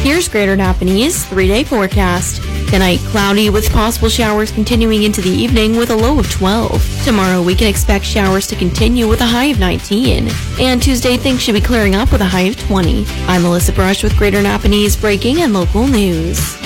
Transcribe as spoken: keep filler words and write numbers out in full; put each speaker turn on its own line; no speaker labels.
Here's Greater Napanese three-day forecast. Tonight, cloudy with possible showers continuing into the evening with a low of twelve. Tomorrow, we can expect showers to continue with a high of nineteen. And Tuesday, things should be clearing up with a high of twenty. I'm Melissa Brush with Greater Napanese breaking and local news.